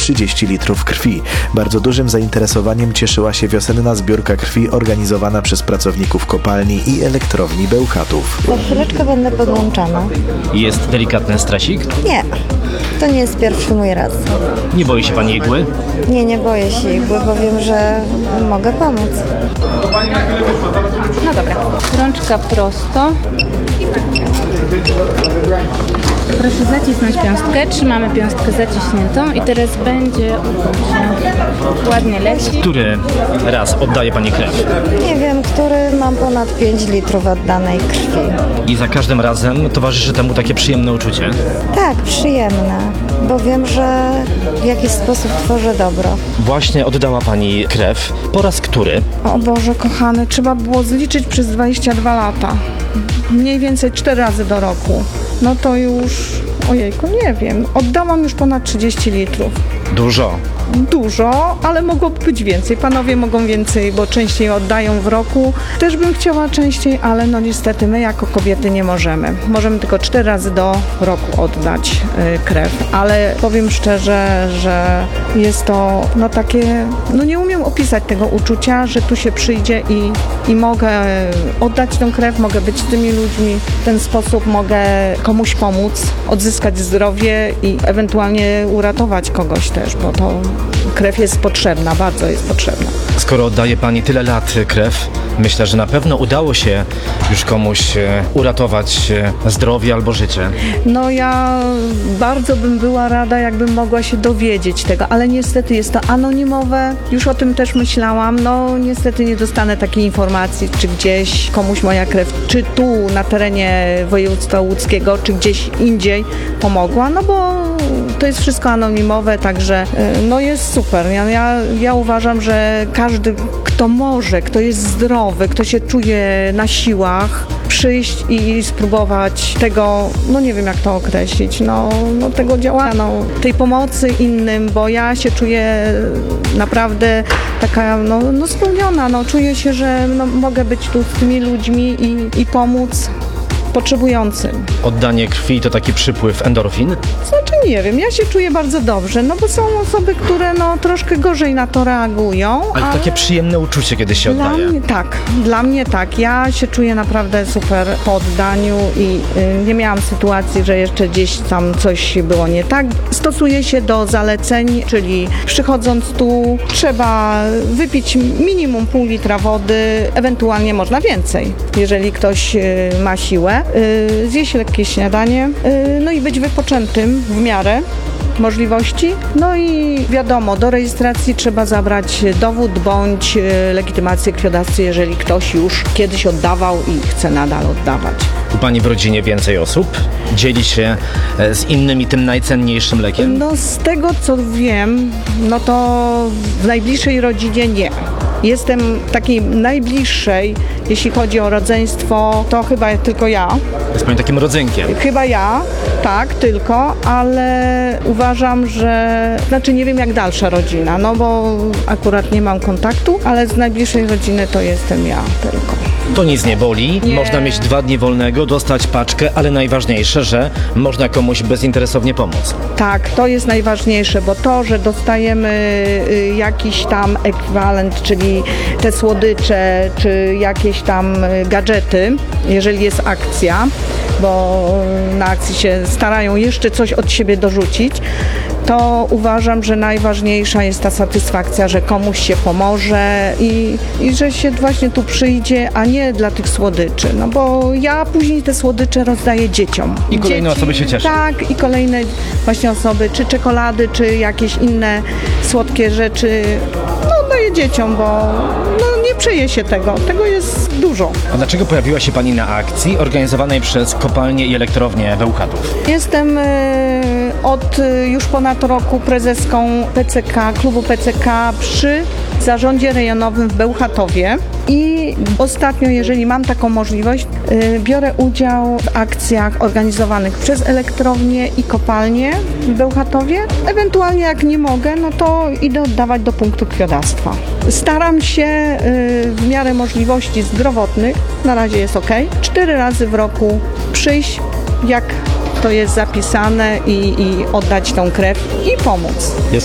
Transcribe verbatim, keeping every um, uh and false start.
trzydzieści litrów krwi. Bardzo dużym zainteresowaniem cieszyła się wiosenna zbiórka krwi organizowana przez pracowników kopalni i elektrowni Bełchatów. Za chwileczkę będę podłączana. Jest delikatny stresik? Nie, to nie jest pierwszy mój raz. Nie boi się pani igły? Nie, nie boję się igły, bo wiem, że mogę pomóc. No dobra, rączka prosto. Proszę zacisnąć piąstkę, trzymamy piąstkę zaciśniętą i teraz będzie uczucie. Ładnie leci. Który raz oddaje pani krew? Nie wiem, który mam ponad pięć litrów oddanej krwi. I za każdym razem towarzyszy temu takie przyjemne uczucie? Tak, przyjemne, bo wiem, że w jakiś sposób tworzę dobro. Właśnie oddała pani krew. Po raz który? O Boże kochany, trzeba było zliczyć przez dwadzieścia dwa lata. Mniej więcej cztery razy do roku. No to już, ojejku, nie wiem. Oddałam już ponad trzydzieści litrów. Dużo. Dużo, ale mogłoby być więcej. Panowie mogą więcej, bo częściej oddają w roku. Też bym chciała częściej, ale no niestety my jako kobiety nie możemy. Możemy tylko cztery razy do roku oddać y, krew, ale powiem szczerze, że jest to no takie, no nie umiem opisać tego uczucia, że tu się przyjdzie i, i mogę oddać tę krew, mogę być z tymi ludźmi. W ten sposób mogę komuś pomóc, odzyskać zdrowie i ewentualnie uratować kogoś też, bo to krew jest potrzebna, bardzo jest potrzebna. Skoro oddaje pani tyle lat krew, myślę, że na pewno udało się już komuś e, uratować e, zdrowie albo życie. No ja bardzo bym była rada, jakbym mogła się dowiedzieć tego, ale niestety jest to anonimowe. Już o tym też myślałam. No niestety nie dostanę takiej informacji, czy gdzieś komuś moja krew, czy tu na terenie województwa łódzkiego, czy gdzieś indziej pomogła, no bo to jest wszystko anonimowe, także no jest super. Ja, ja, ja uważam, że każdy, kto może, kto jest zdrowy, kto się czuje na siłach, przyjść i spróbować tego, no nie wiem jak to określić, no, no tego działania, no, tej pomocy innym, bo ja się czuję naprawdę taka no, no spełniona, no, czuję się, że no, mogę być tu z tymi ludźmi i, i pomóc potrzebującym. Oddanie krwi to taki przypływ endorfin? Znaczy nie wiem, ja się czuję bardzo dobrze, no bo są osoby, które no troszkę gorzej na to reagują. Ale to takie przyjemne uczucie, kiedy się Dla oddaje. mnie tak, dla mnie tak. Ja się czuję naprawdę super po oddaniu i y, nie miałam sytuacji, że jeszcze gdzieś tam coś było nie tak. Stosuję się do zaleceń, czyli przychodząc tu trzeba wypić minimum pół litra wody, ewentualnie można więcej, jeżeli ktoś y, ma siłę. Y, zjeść lekkie śniadanie, y, no i być wypoczętym w miarę możliwości. No i wiadomo, do rejestracji trzeba zabrać dowód bądź legitymację krwiodawcy, jeżeli ktoś już kiedyś oddawał i chce nadal oddawać. U pani w rodzinie więcej osób? Dzieli się z innymi tym najcenniejszym lekiem? No z tego co wiem, no to w najbliższej rodzinie nie. Jestem takiej najbliższej, jeśli chodzi o rodzeństwo, to chyba tylko ja. Jest pani takim rodzynkiem? Chyba ja, tak, tylko, ale uważam, że, znaczy nie wiem jak dalsza rodzina, no bo akurat nie mam kontaktu, ale z najbliższej rodziny to jestem ja tylko. To nic nie boli, Nie. Można mieć dwa dni wolnego, dostać paczkę, ale najważniejsze, że można komuś bezinteresownie pomóc. Tak, to jest najważniejsze, bo to, że dostajemy y, jakiś tam ekwiwalent, czyli te słodycze, czy jakieś tam y, gadżety, jeżeli jest akcja, bo na akcji się starają jeszcze coś od siebie dorzucić, to uważam, że najważniejsza jest ta satysfakcja, że komuś się pomoże i, i że się właśnie tu przyjdzie, a nie dla tych słodyczy. No bo ja później te słodycze rozdaję dzieciom. I kolejne osoby się cieszą. Tak, i kolejne właśnie osoby, czy czekolady, czy jakieś inne słodkie rzeczy, no daję dzieciom, bo no, nie przeje się tego. Tego jest dużo. A dlaczego pojawiła się pani na akcji organizowanej przez kopalnię i elektrownię Bełchatów? Jestem y, od y, już ponad roku prezeską P C K, klubu P C K przy zarządzie rejonowym w Bełchatowie i ostatnio, jeżeli mam taką możliwość, y, biorę udział w akcjach organizowanych przez elektrownię i kopalnię w Bełchatowie. Ewentualnie jak nie mogę, no to idę oddawać do punktu krwiodawstwa. Staram się y, w miarę możliwości zdrowotnych, na razie jest ok, cztery razy w roku przyjść, jak to jest zapisane i, i oddać tą krew i pomóc. Jest